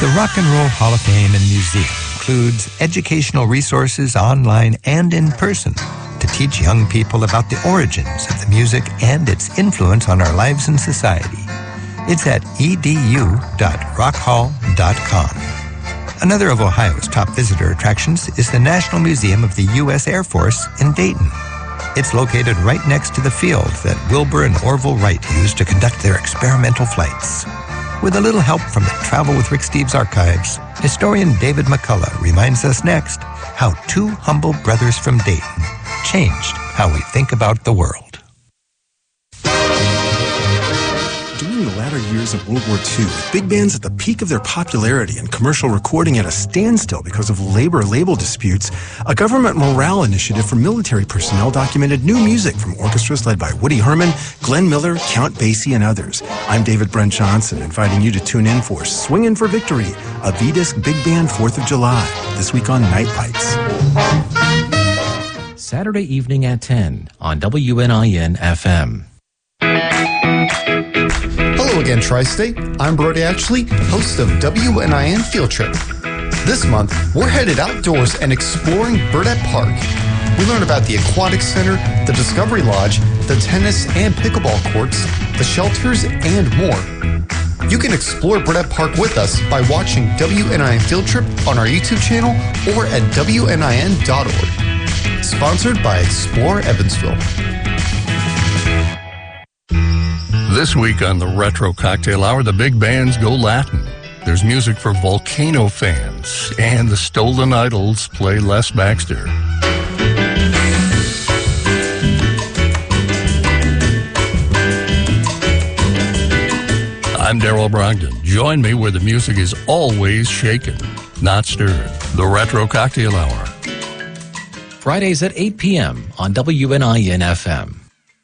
The Rock and Roll Hall of Fame and Museum includes educational resources online and in person to teach young people about the origins of the music and its influence on our lives and society. It's at edu.rockhall.com. Another of Ohio's top visitor attractions is the National Museum of the U.S. Air Force in Dayton. It's located right next to the field that Wilbur and Orville Wright used to conduct their experimental flights. With a little help from the Travel with Rick Steves archives, historian David McCullough reminds us next how two humble brothers from Dayton changed how we think about the world. During the latter years of World War II, with big bands at the peak of their popularity and commercial recording at a standstill because of labor label disputes, a government morale initiative for military personnel documented new music from orchestras led by Woody Herman, Glenn Miller, Count Basie, and others. I'm David Brent Johnson, inviting you to tune in for Swingin' for Victory, a V-Disc Big Band 4th of July, this week on Night Lights. Saturday evening at 10 on WNIN FM. Hello again, Tri-State. I'm Brody Ashley, host of WNIN Field Trip. This month, we're headed outdoors and exploring Burdett Park. We learn about the Aquatic Center, the Discovery Lodge, the tennis and pickleball courts, the shelters, and more. You can explore Burdett Park with us by watching WNIN Field Trip on our YouTube channel or at WNIN.org. Sponsored by Explore Evansville. This week on the Retro Cocktail Hour, the big bands go Latin. There's music for Volcano fans, and the Stolen Idols play Les Baxter. I'm Darrell Brogdon. Join me where the music is always shaken, not stirred. The Retro Cocktail Hour. Fridays at 8 p.m. on WNIN FM.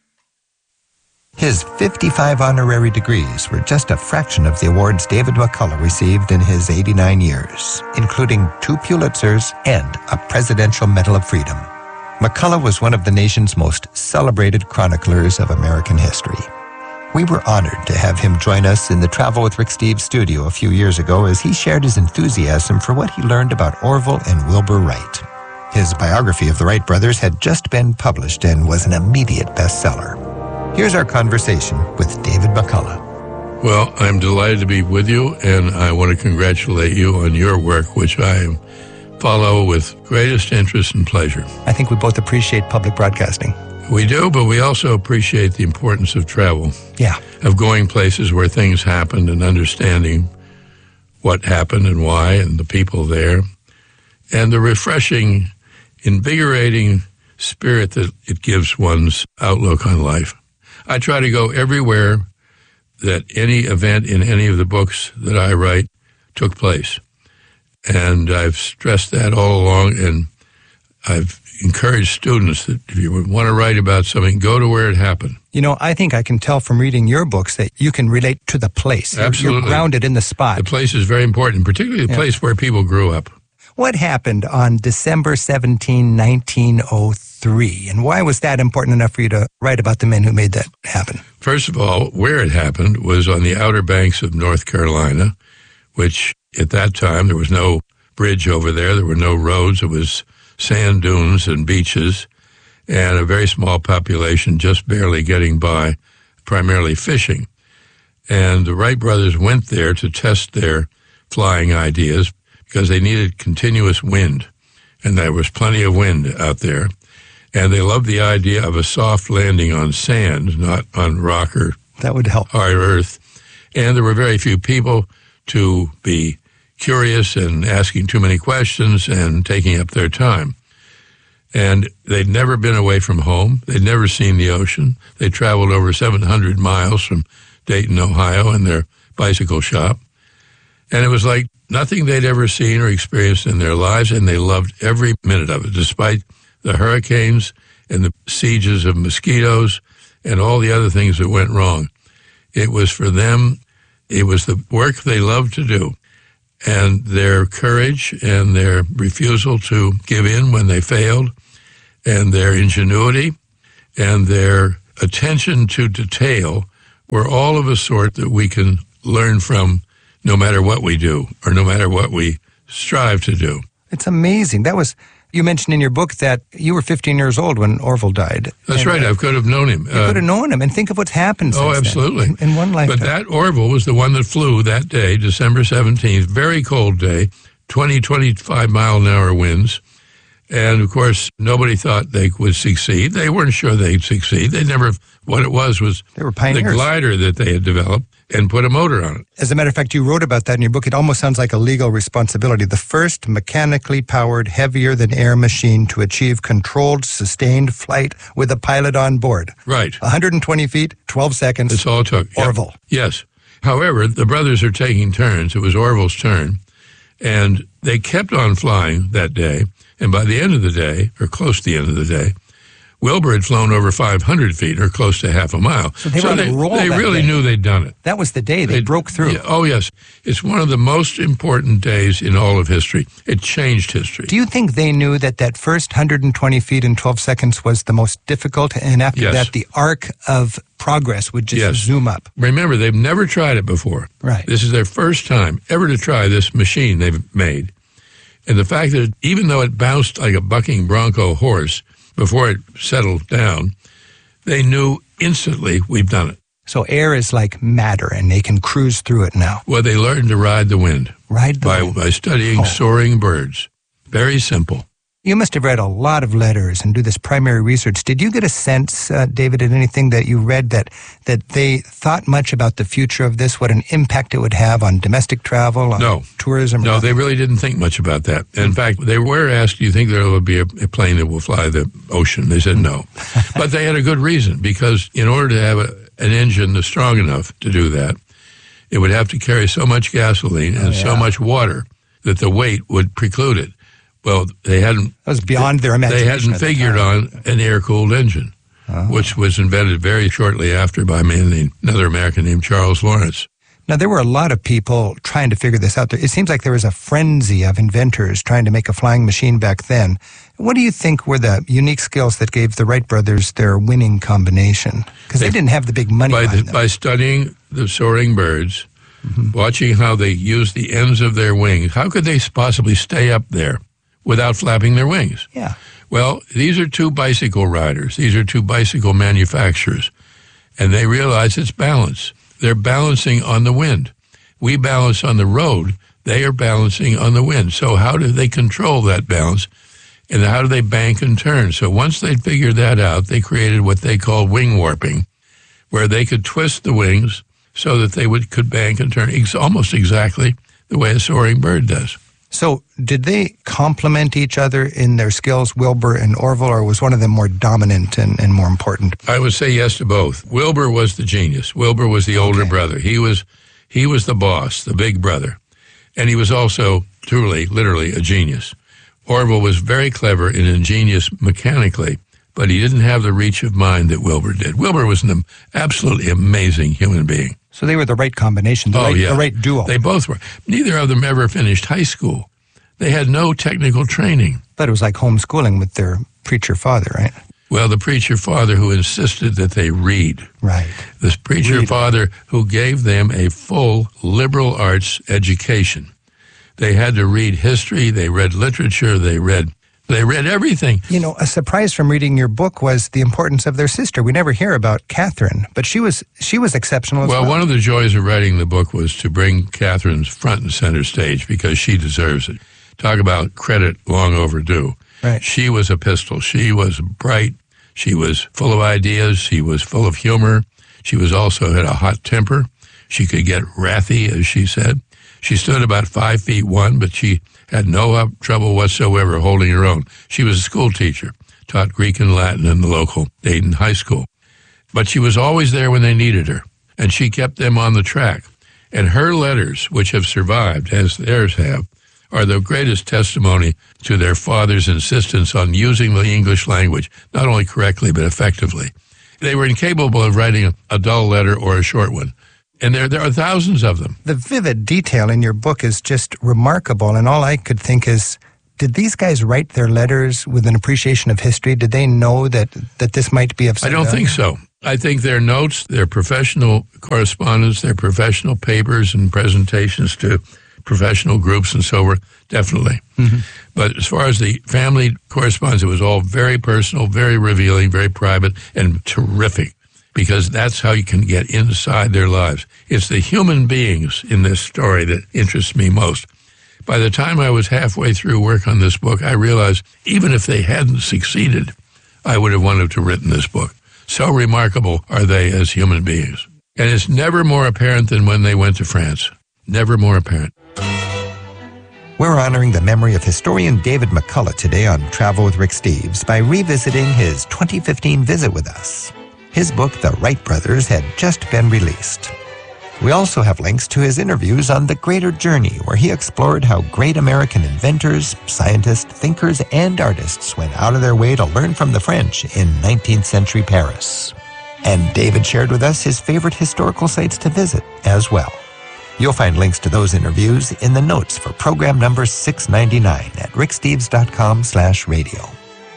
His 55 honorary degrees were just a fraction of the awards David McCullough received in his 89 years, including 2 Pulitzers and a Presidential Medal of Freedom. McCullough was one of the nation's most celebrated chroniclers of American history. We were honored to have him join us in the Travel with Rick Steves studio a few years ago as he shared his enthusiasm for what he learned about Orville and Wilbur Wright. His biography of the Wright brothers had just been published and was an immediate bestseller. Here's our conversation with David McCullough. Well, I'm delighted to be with you, and I want to congratulate you on your work, which I follow with greatest interest and pleasure. I think we both appreciate public broadcasting. We do, but we also appreciate the importance of travel. Yeah. Of going places where things happened and understanding what happened and why and the people there, and the refreshing, invigorating spirit that it gives one's outlook on life. I try to go everywhere that any event in any of the books that I write took place. And I've stressed that all along, and I've encouraged students that if you want to write about something, go to where it happened. You know, I think I can tell from reading your books that you can relate to the place. Absolutely. You're grounded in the spot. The place is very important, particularly the place where people grew up. What happened on December 17, 1903, and why was that important enough for you to write about the men who made that happen? First of all, where it happened was on the outer banks of North Carolina, which at that time there was no bridge over there. There were no roads. It was sand dunes and beaches and a very small population just barely getting by, primarily fishing. And the Wright brothers went there to test their flying ideas because they needed continuous wind, and there was plenty of wind out there. And they loved the idea of a soft landing on sand, not on rock or that would help hard earth. And there were very few people to be curious and asking too many questions and taking up their time. And they'd never been away from home. They'd never seen the ocean. They traveled over 700 miles from Dayton, Ohio, in their bicycle shop. And it was like nothing they'd ever seen or experienced in their lives, and they loved every minute of it, despite the hurricanes and the sieges of mosquitoes and all the other things that went wrong. It was for them, it was the work they loved to do. And their courage and their refusal to give in when they failed, and their ingenuity and their attention to detail were all of a sort that we can learn from no matter what we do or no matter what we strive to do. It's amazing. You mentioned in your book that you were 15 years old when Orville died. That's right. I could have known him. You could have known him, and think of what's happened since then. Absolutely. In one lifetime. But that Orville was the one that flew that day, December 17th, very cold day, 20, 25-mile-an-hour winds. And, of course, nobody thought they would succeed. They weren't sure they'd succeed. What it was they were pioneers. The glider that they had developed and put a motor on it. As a matter of fact, you wrote about that in your book. It almost sounds like a legal responsibility. The first mechanically powered, heavier-than-air machine to achieve controlled, sustained flight with a pilot on board. Right. 120 feet, 12 seconds. That's all it took. Orville. Yep. Yes. However, the brothers are taking turns. It was Orville's turn. And they kept on flying that day. And by the end of the day, or close to the end of the day, Wilbur had flown over 500 feet, or close to half a mile. So they were on a roll They that really day. knew they'd done it. That was the day they broke through. Yeah, oh, yes. It's one of the most important days in all of history. It changed history. Do you think they knew that first 120 feet in 12 seconds was the most difficult, and after that the arc of progress would just zoom up? Remember, they've never tried it before. Right. This is their first time ever to try this machine they've made. And the fact that even though it bounced like a bucking bronco horse before it settled down, they knew instantly we've done it. So air is like matter, and they can cruise through it now. Well, they learned to ride the wind. Ride the wind. By studying soaring birds. Very simple. You must have read a lot of letters and do this primary research. Did you get a sense, David, in anything that you read that they thought much about the future of this, what an impact it would have on domestic travel, on tourism? No, they really didn't think much about that. In fact, they were asked, do you think there will be a plane that will fly the ocean? They said no. But they had a good reason, because in order to have an engine that's strong enough to do that, it would have to carry so much gasoline and so much water that the weight would preclude it. Well, they hadn't. That was beyond their imagination. They hadn't figured on an air-cooled engine, which was invented very shortly after by another American named Charles Lawrence. Now, there were a lot of people trying to figure this out. It seems like there was a frenzy of inventors trying to make a flying machine back then. What do you think were the unique skills that gave the Wright brothers their winning combination? Because they didn't have the big money behind them. By studying the soaring birds, watching how they used the ends of their wings, how could they possibly stay up there without flapping their wings? Yeah. Well, these are two bicycle riders. These are two bicycle manufacturers. And they realize it's balance. They're balancing on the wind. We balance on the road. They are balancing on the wind. So how do they control that balance? And how do they bank and turn? So once they'd figured that out, they created what they call wing warping, where they could twist the wings so that they could bank and turn almost exactly the way a soaring bird does. So did they complement each other in their skills, Wilbur and Orville, or was one of them more dominant and more important? I would say yes to both. Wilbur was the genius. Wilbur was the older brother. He was the boss, the big brother. And he was also truly, literally a genius. Orville was very clever and ingenious mechanically, but he didn't have the reach of mind that Wilbur did. Wilbur was an absolutely amazing human being. So they were the right combination, the right duo. They both were. Neither of them ever finished high school. They had no technical training. But it was like homeschooling with their preacher father, right? Well, the preacher father who insisted that they read. Right. This preacher father who gave them a full liberal arts education. They had to read history, they read literature, they read everything. You know, a surprise from reading your book was the importance of their sister. We never hear about Catherine, but she was exceptional as well. Well, one of the joys of writing the book was to bring Catherine's front and center stage because she deserves it. Talk about credit long overdue. Right. She was a pistol. She was bright. She was full of ideas. She was full of humor. She was also had a hot temper. She could get wrathy, as she said. She stood about 5'1", but she had no trouble whatsoever holding her own. She was a school teacher, taught Greek and Latin in the local Dayton High School. But she was always there when they needed her, and she kept them on the track. And her letters, which have survived, as theirs have, are the greatest testimony to their father's insistence on using the English language, not only correctly, but effectively. They were incapable of writing a dull letter or a short one. And there are thousands of them. The vivid detail in your book is just remarkable, and all I could think is, did these guys write their letters with an appreciation of history? Did they know that this might be of some I don't value? think so. I think their notes, their professional correspondence, their professional papers and presentations to professional groups and so forth, definitely. Mm-hmm. But as far as the family correspondence, it was all very personal, very revealing, very private, and terrific, because that's how you can get inside their lives. It's the human beings in this story that interests me most. By the time I was halfway through work on this book, I realized even if they hadn't succeeded, I would have wanted to have written this book. So remarkable are they as human beings. And it's never more apparent than when they went to France. Never more apparent. We're honoring the memory of historian David McCullough today on Travel with Rick Steves by revisiting his 2015 visit with us. His book, The Wright Brothers, had just been released. We also have links to his interviews on The Greater Journey, where he explored how great American inventors, scientists, thinkers, and artists went out of their way to learn from the French in 19th century Paris. And David shared with us his favorite historical sites to visit as well. You'll find links to those interviews in the notes for program number 699 at ricksteves.com/radio.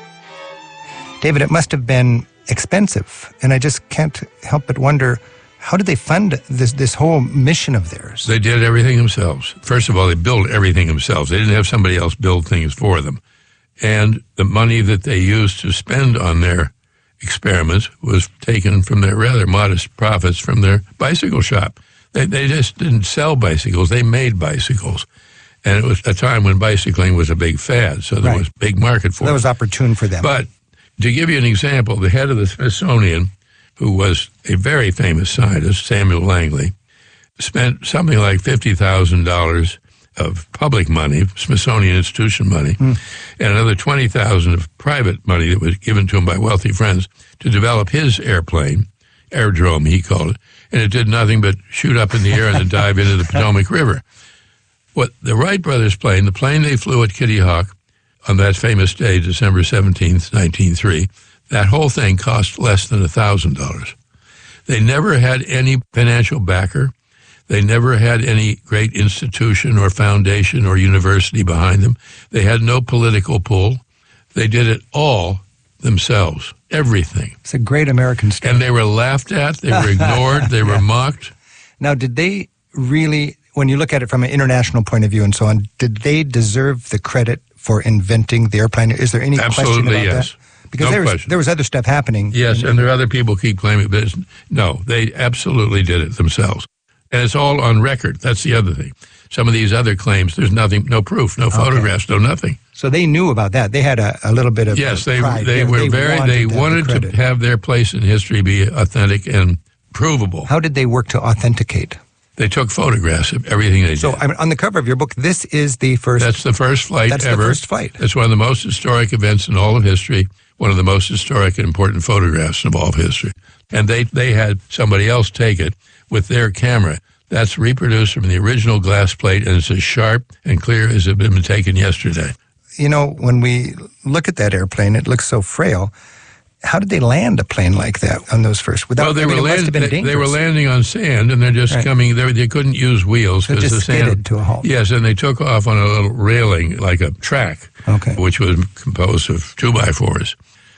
David, it must have been expensive, and I just can't help but wonder, how did they fund this whole mission of theirs? They did everything themselves. First of all, they built everything themselves. They didn't have somebody else build things for them. And the money that they used to spend on their experiments was taken from their rather modest profits from their bicycle shop. They just didn't sell bicycles. They made bicycles. And it was a time when bicycling was a big fad, so there was a big market for it. That was opportune for them. But to give you an example, the head of the Smithsonian, who was a very famous scientist, Samuel Langley, spent something like $50,000 of public money, Smithsonian Institution money, and another $20,000 of private money that was given to him by wealthy friends to develop his airplane, Airdrome he called it, and it did nothing but shoot up in the air and then dive into the Potomac River. What the Wright brothers plane, the plane they flew at Kitty Hawk on that famous day, December 17th, 1903, that whole thing cost less than $1,000. They never had any financial backer. They never had any great institution or foundation or university behind them. They had no political pull. They did it all themselves, everything. It's a great American story. And they were laughed at, they were ignored, they were mocked. Now, did they really, when you look at it from an international point of view and so on, did they deserve the credit for inventing the airplane? Is there any question about yes. that? Because there was other stuff happening. Yes, and there are other people keep claiming, but no, they absolutely did it themselves. And it's all on record. That's the other thing. Some of these other claims, there's nothing, no proof, no photographs, no nothing. So they knew about that. They had a little bit of pride. They wanted to have their place in history be authentic and provable. How did they work to authenticate? They took photographs of everything they did. So on the cover of your book, this is the first... That's the first flight ever. That's the first flight. It's one of the most historic events in all of history, one of the most historic and important photographs of all of history. And they had somebody else take it with their camera. That's reproduced from the original glass plate, and it's as sharp and clear as it had been taken yesterday. You know, when we look at that airplane, it looks so frail. How did they land a plane like that on those first? They were landing on sand, and they're just coming. They couldn't use wheels because the sand skidded to a halt. Yes, and they took off on a little railing like a track, which was composed of 2x4s.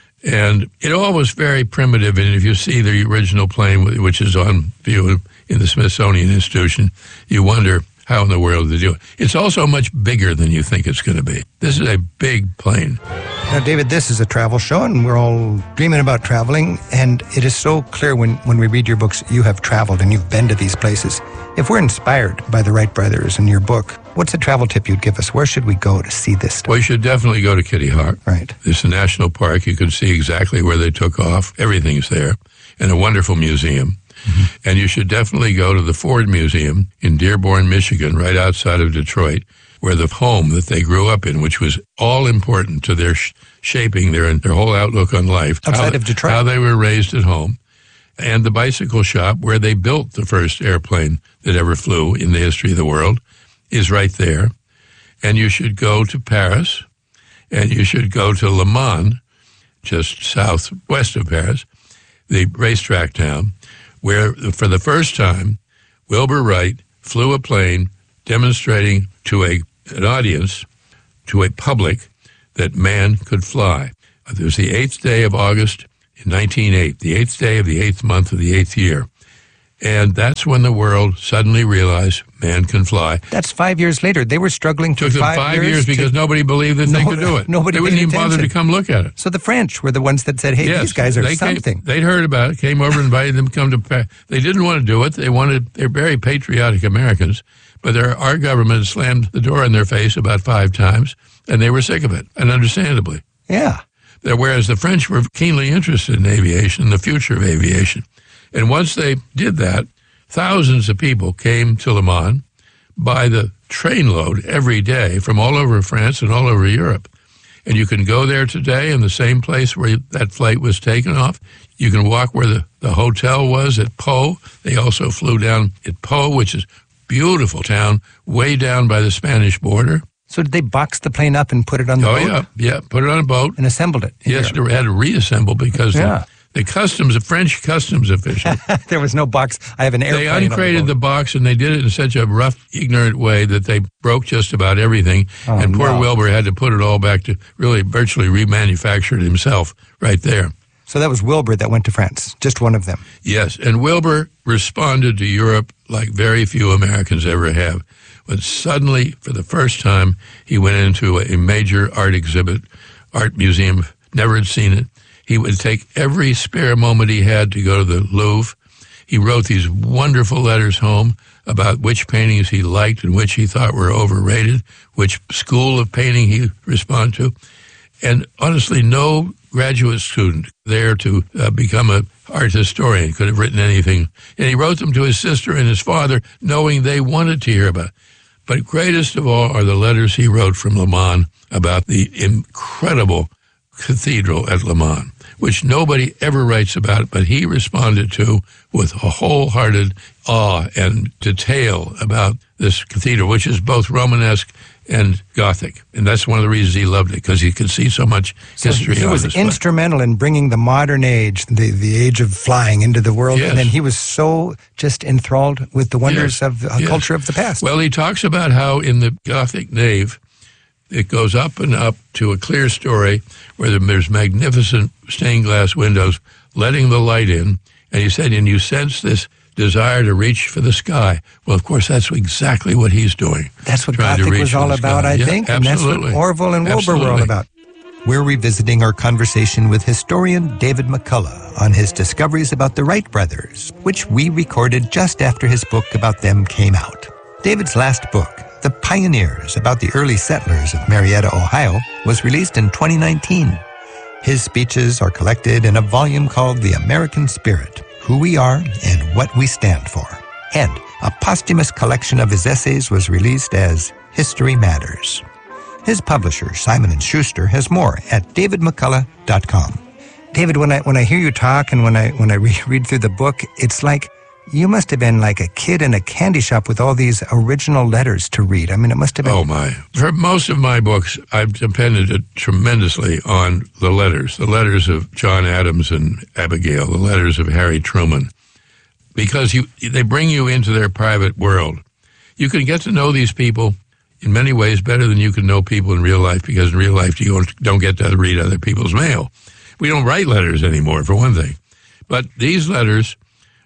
And it all was very primitive. And if you see the original plane, which is on view in the Smithsonian Institution, you wonder how in the world they do it. It's also much bigger than you think it's going to be. This is a big plane. Now, David, this is a travel show, and we're all dreaming about traveling, and it is so clear when we read your books, you have traveled and you've been to these places. If we're inspired by the Wright brothers and your book, what's a travel tip you'd give us? Where should we go to see this stuff? Well, you should definitely go to Kitty Hawk. Right. It's a national park. You can see exactly where they took off. Everything's there. And a wonderful museum. Mm-hmm. And you should definitely go to the Ford Museum in Dearborn, Michigan, right outside of Detroit, where the home that they grew up in, which was all important to their shaping their whole outlook on life. Outside of Detroit. How they were raised at home. And the bicycle shop where they built the first airplane that ever flew in the history of the world is right there. And you should go to Paris, and you should go to Le Mans, just southwest of Paris, the racetrack town, where for the first time, Wilbur Wright flew a plane demonstrating to an audience, to a public, that man could fly. It was the 8th day of August, in 1908, the 8th day of the 8th month of the 8th year. And that's when the world suddenly realized man can fly. That's 5 years later. They were struggling for Took them 5 years because nobody believed that they could do it. Nobody they wouldn't even attention. bother to come look at it. So the French were the ones that said, hey, Yes, these guys are something. They'd heard about it, came over and invited them to come to... They didn't want to do it. They're very patriotic Americans, but our government slammed the door in their face about 5 times, and they were sick of it, and understandably. Yeah. Whereas the French were keenly interested in aviation, the future of aviation. And once they did that, thousands of people came to Le Mans by the trainload every day from all over France and all over Europe. And you can go there today in the same place where that flight was taken off. You can walk where the hotel was at Pau. They also flew down at Pau, which is a beautiful town, way down by the Spanish border. So did they box the plane up and put it on the boat? Yeah, put it on a boat. And assembled it? Yes, they had to reassemble because the French customs official. There was no box. I have an airplane. They uncrated the box, and they did it in such a rough, ignorant way that they broke just about everything. And poor Wilbur had to put it all back to really virtually remanufacture it himself right there. So that was Wilbur that went to France, just one of them. Yes, and Wilbur responded to Europe like very few Americans ever have. When suddenly, for the first time, he went into a major art exhibit, art museum, never had seen it. He would take every spare moment he had to go to the Louvre. He wrote these wonderful letters home about which paintings he liked and which he thought were overrated, which school of painting he responded to. And honestly, no graduate student there to become an art historian could have written anything. And he wrote them to his sister and his father, knowing they wanted to hear about it. But greatest of all are the letters he wrote from Le Mans about the incredible cathedral at Le Mans, which nobody ever writes about, but he responded to with a wholehearted awe and detail about this cathedral, which is both Romanesque and Gothic. And that's one of the reasons he loved it, because he could see so much history. He was instrumental in bringing the modern age, the age of flying, into the world. Yes. And then he was so just enthralled with the wonders of the culture of the past. Well, he talks about how in the Gothic nave, it goes up and up to a clear story where there's magnificent stained glass windows letting the light in. And he said, and you sense this desire to reach for the sky. Well, of course, that's exactly what he's doing. That's what Gothic was all about, I think. Yeah, and that's what Orville and Wilbur were all about. We're revisiting our conversation with historian David McCullough on his discoveries about the Wright brothers, which we recorded just after his book about them came out. David's last book, The Pioneers, about the early settlers of Marietta, Ohio, was released in 2019. His speeches are collected in a volume called The American Spirit, Who We Are and What We Stand For. And a posthumous collection of his essays was released as History Matters. His publisher, Simon & Schuster, has more at davidmccullough.com. David, when I hear you talk and when I read through the book, it's like you must have been like a kid in a candy shop with all these original letters to read. I mean, it must have been... Oh, my. For most of my books, I've depended tremendously on the letters of John Adams and Abigail, the letters of Harry Truman, because they bring you into their private world. You can get to know these people in many ways better than you can know people in real life, because in real life you don't get to read other people's mail. We don't write letters anymore, for one thing. But these letters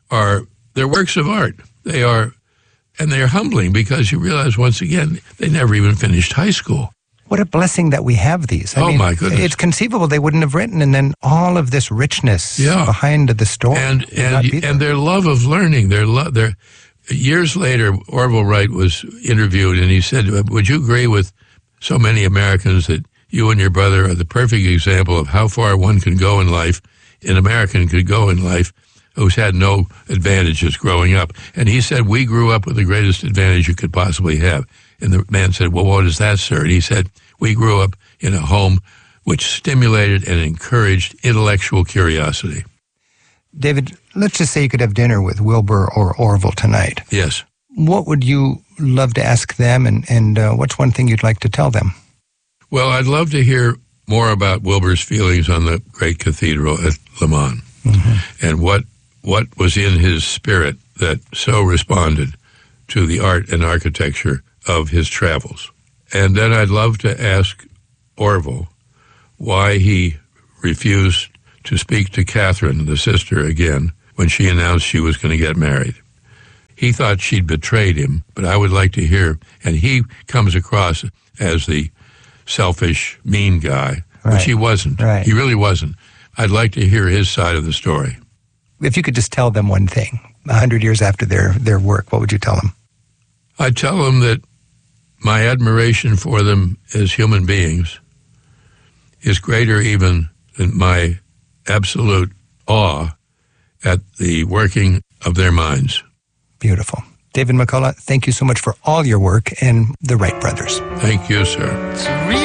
they're works of art. They're humbling, because you realize, once again, they never even finished high school. What a blessing that we have these. I mean, my goodness. It's conceivable they wouldn't have written, and then all of this richness behind the story. And their love of learning, their years later, Orville Wright was interviewed, and he said, would you agree with so many Americans that you and your brother are the perfect example of how far one can go in life, an American could go in life, who's had no advantages growing up? And he said, we grew up with the greatest advantage you could possibly have. And the man said, well, what is that, sir? And he said, we grew up in a home which stimulated and encouraged intellectual curiosity. David, let's just say you could have dinner with Wilbur or Orville tonight. Yes. What would you love to ask them, and what's one thing you'd like to tell them? Well, I'd love to hear more about Wilbur's feelings on the great cathedral at Le Mans, and what was in his spirit that so responded to the art and architecture of his travels. And then I'd love to ask Orville why he refused to speak to Catherine, the sister, again when she announced she was going to get married. He thought she'd betrayed him, but I would like to hear, and he comes across as the selfish, mean guy, which he wasn't. Right. He really wasn't. I'd like to hear his side of the story. If you could just tell them one thing, 100 years after their work, what would you tell them? I'd tell them that my admiration for them as human beings is greater even than my absolute awe at the working of their minds. Beautiful. David McCullough, thank you so much for all your work and the Wright brothers. Thank you, sir.